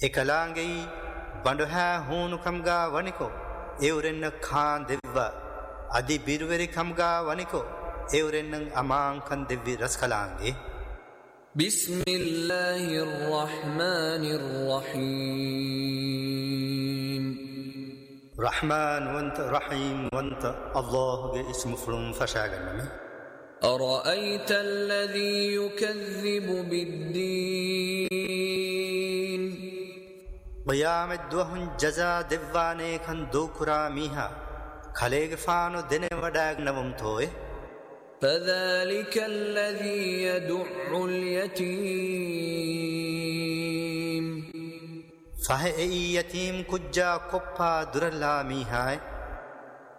එකලාංගෙයි බඬහැ හූනු කම්ගා වනිකෝ එවුරෙන්න කාන් දෙව්වා අදි බිරුවරි කම්ගා වනිකෝ එවුරෙන්න අමාංකන් දෙව්වි රස්කලාංගේ බිස්මිල්ලාහිර් රහ්මානිර් රහීම් රහ්මාන් වන්ත රහීම් වන්ත අල්ලාහ්ගේ ඉස්ම ෆුරුම් ෆෂාගන්නම أرأيت الذي يكذب بالدين قيامت دوهن جزا دوانے کھن دو کرا میہا کھلیگ فانو دنے وڈاگ نوم توئے فذلك الذي يدع اليتيم فہ ای یتیم کجا کپا درلا میہا